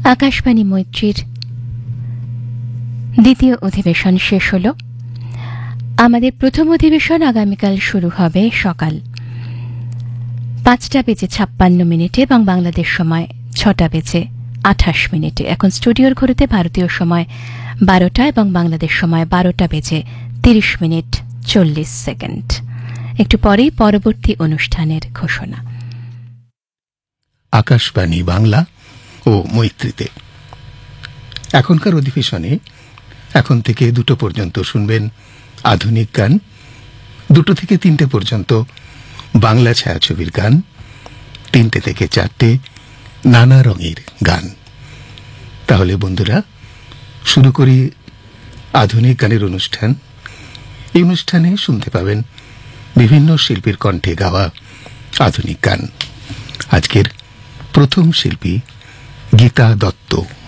আকাশবাণী মৈত্রীর দ্বিতীয় অধিবেশন শেষ হল। আমাদের প্রথম অধিবেশন আগামীকাল শুরু হবে সকাল 5:56 এবং বাংলাদেশ সময় 6:28। এখন স্টুডিওর ঘড়িতে ভারতীয় সময় 12টা এবং বাংলাদেশ সময় 12:30:40। একটু পরেই পরবর্তী অনুষ্ঠানের ঘোষণা। আকাশবাণী বাংলা ও মৈত্রীতে এখনকার অধিবেশনে এখন থেকে 2টো পর্যন্ত শুনবেন আধুনিক গান, 2টো থেকে 3টে পর্যন্ত বাংলা ছায়াছবির গান, 3টে থেকে 4টে নানা রঙের গান। তাহলে বন্ধুরা, শুরু করি আধুনিক গানের অনুষ্ঠান। এই অনুষ্ঠানে শুনতে পাবেন বিভিন্ন শিল্পীর কণ্ঠে গাওয়া আধুনিক গান। আজকের প্রথম শিল্পী গীতা দত্ত।